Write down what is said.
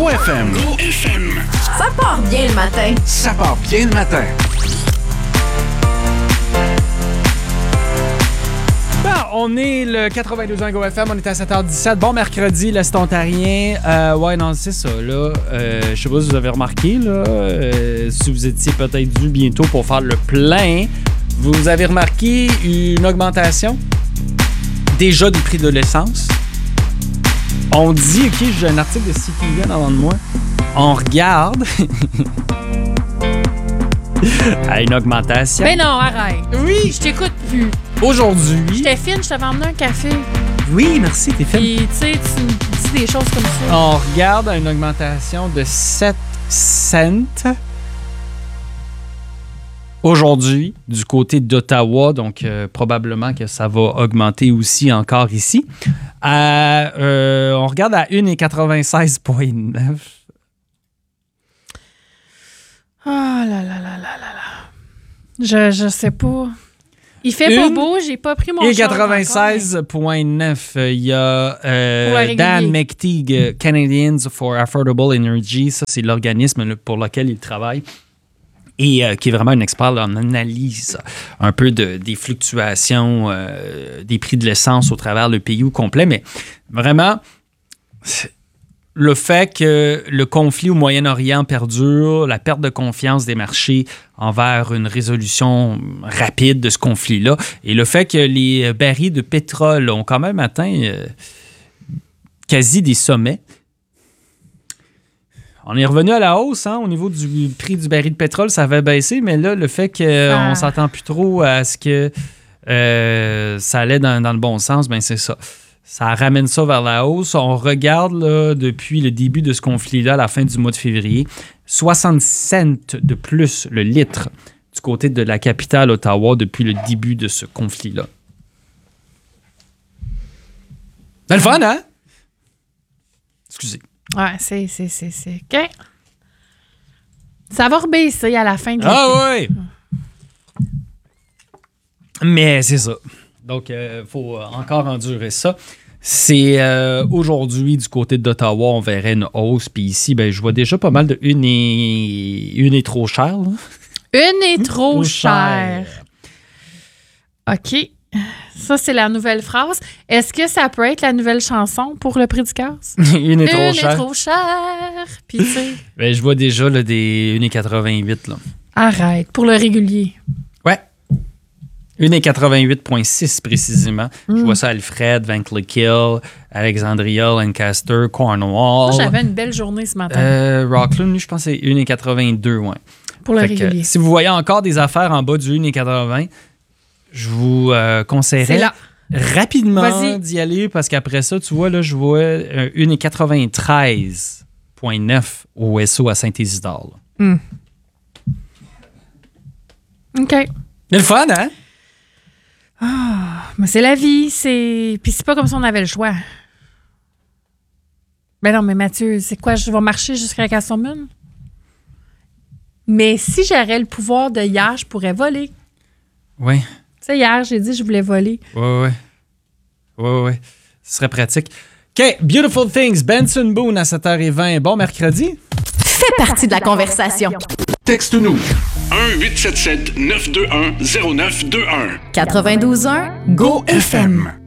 FM. Go FM. Ça part bien le matin. Ça part bien le matin. On est le 82 ans Go FM, on est à 7h17. Bon mercredi, l'Est ontarien. Ouais, non, c'est ça, là. Je sais pas si vous avez remarqué, là. Si vous étiez peut-être dû bientôt pour faire le plein, vous avez remarqué une augmentation déjà des prix de l'essence. On dit, OK, j'ai un article de CTV avant de moi. On regarde. À une augmentation. Ben non, arrête. Oui. Je t'écoute plus. Aujourd'hui. J'étais fine, je t'avais emmené un café. Oui, merci, t'es fine. Puis, tu sais, tu me dis des choses comme ça. On regarde à une augmentation de 7 cents aujourd'hui du côté d'Ottawa. Donc, probablement que ça va augmenter aussi encore ici. On regarde à 1,96,9. Oh là là là là là là. Je sais pas. Il fait pas beau, j'ai pas pris mon short encore, 96,9. Il y a régulier. Dan McTeague, Canadians for Affordable Energy. Ça, c'est l'organisme pour lequel il travaille. Et qui est vraiment un expert en analyse un peu des fluctuations des prix de l'essence au travers le pays au complet. Mais vraiment, le fait que le conflit au Moyen-Orient perdure, la perte de confiance des marchés envers une résolution rapide de ce conflit-là, et le fait que les barils de pétrole ont quand même atteint quasi des sommets. On est revenu à la hausse, hein, au niveau du prix du baril de pétrole, ça avait baissé, mais là, le fait qu'on ne s'attend plus trop à ce que ça allait dans le bon sens, ben c'est ça. Ça ramène ça vers la hausse. On regarde là, depuis le début de ce conflit-là, à la fin du mois de février, 60 cents de plus le litre du côté de la capitale Ottawa depuis le début de ce conflit-là. C'est le fun, hein? Excusez. Ouais, c'est. OK. Ça va rebaisser à la fin de l'été. Ah oui! Mais c'est ça. Donc, il faut encore endurer ça. C'est aujourd'hui, du côté d'Ottawa, on verrait une hausse. Puis ici, ben, je vois déjà pas mal de une est trop chère. Là. Une est trop chère. OK. Ça, c'est la nouvelle phrase. Est-ce que ça peut être la nouvelle chanson pour le prix du gaz? Une est trop chère. Une est trop chère. Puis, tu sais. Ben, je vois déjà là, des 1,88. Là. Arrête. Pour le régulier. Ouais. 1,88,6 précisément. Je vois ça à Alfred, Vanklekill, Alexandria, Lancaster, Cornwall. Moi, j'avais une belle journée ce matin. Rockland, lui, je pense que c'est 1,82, ouais. Pour le régulier. Si vous voyez encore des affaires en bas du 1,80, je vous conseillerais rapidement d'y aller parce qu'après ça, tu vois, là, je vois 1,93,9 au SO à Saint-Isidore. OK. C'est le fun, hein? Mais c'est la vie, Puis c'est pas comme si on avait le choix. Ben non, mais Mathieu, c'est quoi? Je vais marcher jusqu'à Castleman? Mais si j'aurais le pouvoir de hier, je pourrais voler. Oui. Tu sais, hier, j'ai dit que je voulais voler. Ouais. Ce serait pratique. OK, Beautiful Things, Benson Boone à 7h20. Bon mercredi. Fais partie de la conversation. Texte-nous. 1-877-921-0921. 92.1 Go FM.